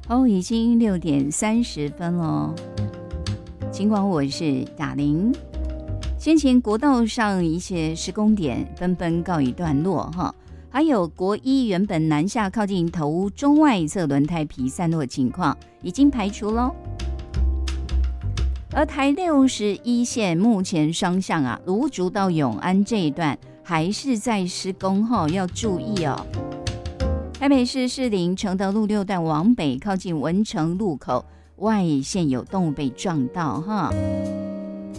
哦，已经6:30了。尽管我是雅玲，先前国道上一些施工点纷纷告一段落哈，还有国一原本南下靠近头中外侧轮胎皮散落情况已经排除喽。而台61线目前双向芦竹到永安这一段还是在施工哈，要注意哦。台北市士林承德路6段往北靠近文成路口外线有动物被撞到哈。